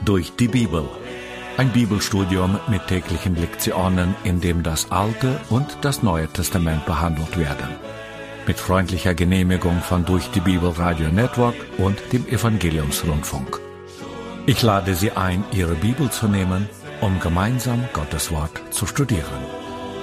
Durch die Bibel. Ein Bibelstudium mit täglichen Lektionen, in dem das Alte und das Neue Testament behandelt werden. Mit freundlicher Genehmigung von Durch die Bibel Radio Network und dem Evangeliumsrundfunk. Ich lade Sie ein, Ihre Bibel zu nehmen, um gemeinsam Gottes Wort zu studieren.